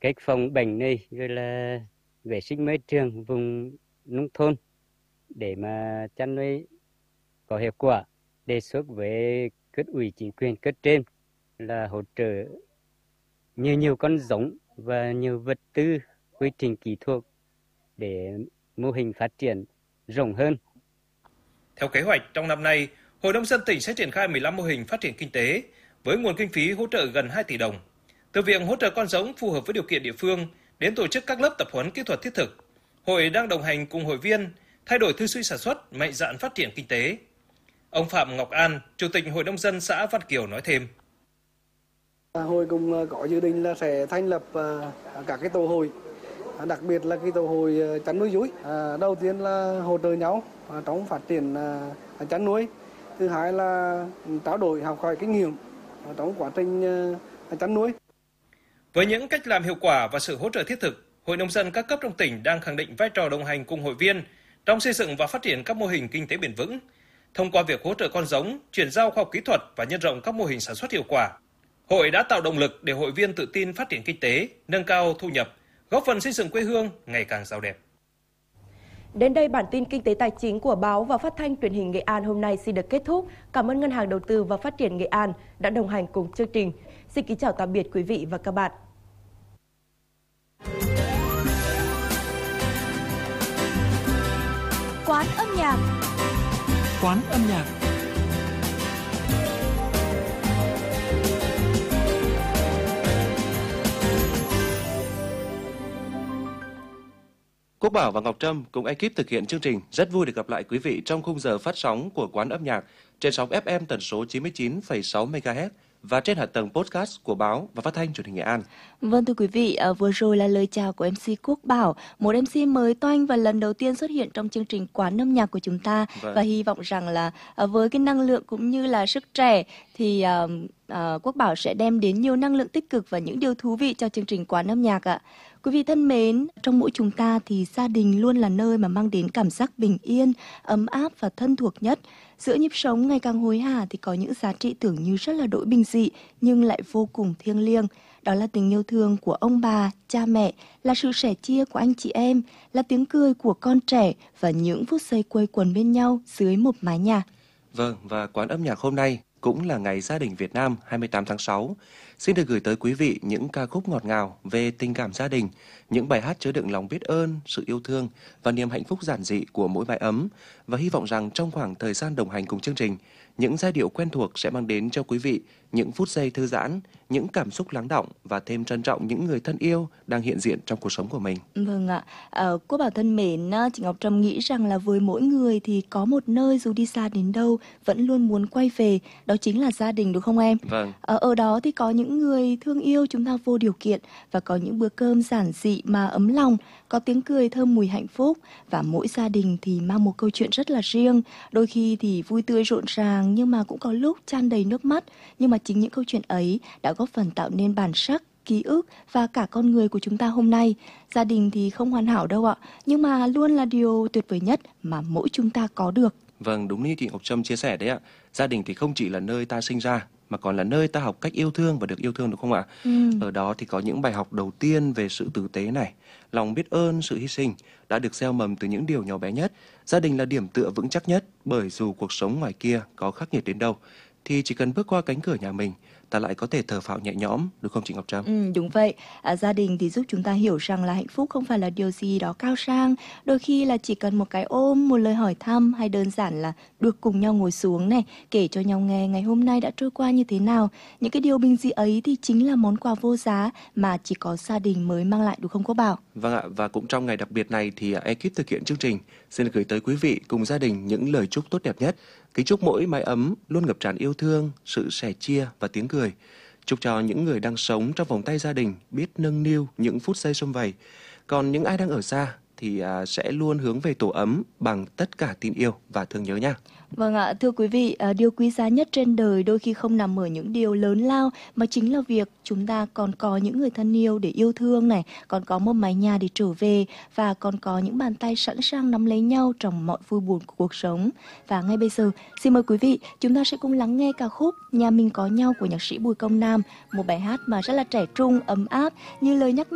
cách phòng bệnh này rồi là vệ sinh môi trường vùng nông thôn để mà chăn nuôi có hiệu quả, đề xuất với cấp ủy chính quyền cấp trên là hỗ trợ nhiều con giống và nhiều vật tư, quy trình kỹ thuật để mô hình phát triển rộng hơn. Theo kế hoạch, trong năm nay, Hội nông dân tỉnh sẽ triển khai 15 mô hình phát triển kinh tế với nguồn kinh phí hỗ trợ gần 2 tỷ đồng. Từ việc hỗ trợ con giống phù hợp với điều kiện địa phương đến tổ chức các lớp tập huấn kỹ thuật thiết thực, Hội đang đồng hành cùng hội viên thay đổi tư duy sản xuất, mạnh dạn phát triển kinh tế. Ông Phạm Ngọc An, Chủ tịch Hội nông dân xã Văn Kiều nói thêm. Hội cũng có dự định là sẽ thành lập các cái tổ hội, đặc biệt là cái tổ hội chăn nuôi dúi. Đầu tiên là hỗ trợ nhau trong phát triển chăn nuôi. Thứ hai là trao đổi học hỏi kinh nghiệm trong quá trình chăn nuôi. Với những cách làm hiệu quả và sự hỗ trợ thiết thực, Hội nông dân các cấp trong tỉnh đang khẳng định vai trò đồng hành cùng hội viên trong xây dựng và phát triển các mô hình kinh tế bền vững. Thông qua việc hỗ trợ con giống, chuyển giao khoa học kỹ thuật và nhân rộng các mô hình sản xuất hiệu quả, Hội đã tạo động lực để hội viên tự tin phát triển kinh tế, nâng cao thu nhập, góp phần xây dựng quê hương ngày càng giàu đẹp. Đến đây bản tin kinh tế tài chính của báo và phát thanh truyền hình Nghệ An hôm nay xin được kết thúc. Cảm ơn Ngân hàng Đầu tư và Phát triển Nghệ An đã đồng hành cùng chương trình. Xin kính chào tạm biệt quý vị và các bạn. Quán âm nhạc. Quán âm nhạc. Quốc Bảo và Ngọc Trâm cùng ekip thực hiện chương trình rất vui được gặp lại quý vị trong khung giờ phát sóng của Quán âm nhạc trên sóng FM tần số 99,6 MHz và trên hạ tầng podcast của báo và phát thanh truyền hình Nghệ An. Vâng thưa quý vị, vừa rồi là lời chào của MC Quốc Bảo, một MC mới toanh và lần đầu tiên xuất hiện trong chương trình Quán âm nhạc của chúng ta. Và hy vọng rằng là với cái năng lượng cũng như là sức trẻ thì Quốc Bảo sẽ đem đến nhiều năng lượng tích cực và những điều thú vị cho chương trình Quán âm nhạc ạ. Quý vị thân mến, trong mỗi chúng ta thì gia đình luôn là nơi mà mang đến cảm giác bình yên, ấm áp và thân thuộc nhất. Giữa nhịp sống ngày càng hối hả thì có những giá trị tưởng như rất là đỗi bình dị nhưng lại vô cùng thiêng liêng. Đó là tình yêu thương của ông bà, cha mẹ, là sự sẻ chia của anh chị em, là tiếng cười của con trẻ và những phút giây quây quần bên nhau dưới một mái nhà. Vâng, và Quán âm nhạc hôm nay cũng là ngày Gia đình Việt Nam 28 tháng 6. Xin được gửi tới quý vị những ca khúc ngọt ngào về tình cảm gia đình, những bài hát chứa đựng lòng biết ơn, sự yêu thương và niềm hạnh phúc giản dị của mỗi mái ấm. Và hy vọng rằng trong khoảng thời gian đồng hành cùng chương trình, những giai điệu quen thuộc sẽ mang đến cho quý vị những phút giây thư giãn, những cảm xúc lắng đọng và thêm trân trọng những người thân yêu đang hiện diện trong cuộc sống của mình. Vâng ạ, Quốc Bảo thân mến, chị Ngọc Trâm nghĩ rằng là với mỗi người thì có một nơi dù đi xa đến đâu vẫn luôn muốn quay về, đó chính là gia đình đúng không em? Vâng. Ở đó thì có những người thương yêu chúng ta vô điều kiện và có những bữa cơm giản dị mà ấm lòng, có tiếng cười thơm mùi hạnh phúc và mỗi gia đình thì mang một câu chuyện rất là riêng, đôi khi thì vui tươi rộn ràng nhưng mà cũng có lúc tràn đầy nước mắt, nhưng mà chính những câu chuyện ấy đã góp phần tạo nên bản sắc, ký ức và cả con người của chúng ta hôm nay. Gia đình thì không hoàn hảo đâu ạ, nhưng mà luôn là điều tuyệt vời nhất mà mỗi chúng ta có được. Vâng, đúng như chị Ngọc Trâm chia sẻ đấy ạ. Gia đình thì không chỉ là nơi ta sinh ra mà còn là nơi ta học cách yêu thương và được yêu thương đúng không ạ? Ở đó thì có những bài học đầu tiên về sự tử tế này, lòng biết ơn, sự hy sinh đã được gieo mầm từ những điều nhỏ bé nhất. Gia đình là điểm tựa vững chắc nhất, bởi dù cuộc sống ngoài kia có khắc nghiệt đến đâu thì chỉ cần bước qua cánh cửa nhà mình, ta lại có thể thở phào nhẹ nhõm, đúng không chị Ngọc Trâm? Đúng vậy. Gia đình thì giúp chúng ta hiểu rằng là hạnh phúc không phải là điều gì đó cao sang. Đôi khi là chỉ cần một cái ôm, một lời hỏi thăm hay đơn giản là được cùng nhau ngồi xuống này, kể cho nhau nghe ngày hôm nay đã trôi qua như thế nào. Những cái điều bình dị ấy thì chính là món quà vô giá mà chỉ có gia đình mới mang lại, đúng không Quốc Bảo? Vâng ạ, và cũng trong ngày đặc biệt này thì ekip thực hiện chương trình xin gửi tới quý vị cùng gia đình những lời chúc tốt đẹp nhất. Kính chúc mỗi mái ấm luôn ngập tràn yêu thương, sự sẻ chia và tiếng cười. Chúc cho những người đang sống trong vòng tay gia đình biết nâng niu những phút giây sum vầy. Còn những ai đang ở xa thì sẽ luôn hướng về tổ ấm bằng tất cả tin yêu và thương nhớ nha. Vâng ạ, thưa quý vị, điều quý giá nhất trên đời đôi khi không nằm ở những điều lớn lao mà chính là việc chúng ta còn có những người thân yêu để yêu thương này, còn có một mái nhà để trở về và còn có những bàn tay sẵn sàng nắm lấy nhau trong mọi vui buồn của cuộc sống. Và ngay bây giờ, xin mời quý vị, chúng ta sẽ cùng lắng nghe ca khúc Nhà Mình Có Nhau của nhạc sĩ Bùi Công Nam, một bài hát mà rất là trẻ trung, ấm áp như lời nhắc